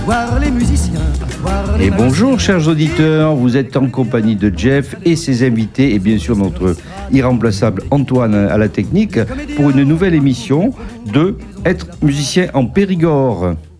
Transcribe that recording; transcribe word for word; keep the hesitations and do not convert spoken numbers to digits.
Voir les musiciens, voir les Et bonjour chers auditeurs, vous êtes en compagnie de Jeff et ses invités et bien sûr notre irremplaçable Antoine à la technique pour une nouvelle émission de Être musicien en Périgord.